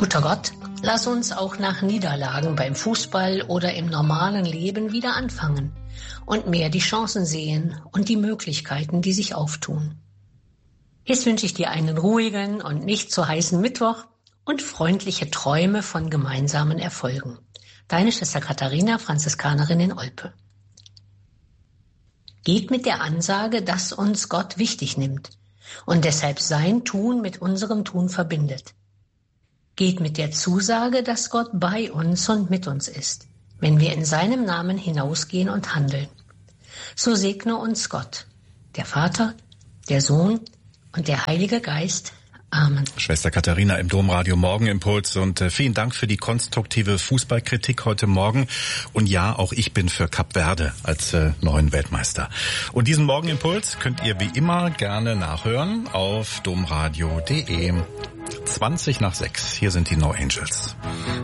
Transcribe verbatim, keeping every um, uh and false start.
Guter Gott, lass uns auch nach Niederlagen beim Fußball oder im normalen Leben wieder anfangen und mehr die Chancen sehen und die Möglichkeiten, die sich auftun. Jetzt wünsche ich dir einen ruhigen und nicht zu heißen Mittwoch und freundliche Träume von gemeinsamen Erfolgen. Deine Schwester Katharina, Franziskanerin in Olpe. Geht mit der Ansage, dass uns Gott wichtig nimmt und deshalb sein Tun mit unserem Tun verbindet. Geht mit der Zusage, dass Gott bei uns und mit uns ist, wenn wir in seinem Namen hinausgehen und handeln. So segne uns Gott, der Vater, der Sohn und der Heilige Geist. Amen. Schwester Katharina im Domradio Morgenimpuls und äh, vielen Dank für die konstruktive Fußballkritik heute Morgen. Und ja, auch ich bin für Kap Verde als äh, neuen Weltmeister. Und diesen Morgenimpuls könnt ihr wie immer gerne nachhören auf domradio punkt de. zwanzig nach sechs. Hier sind die No Angels.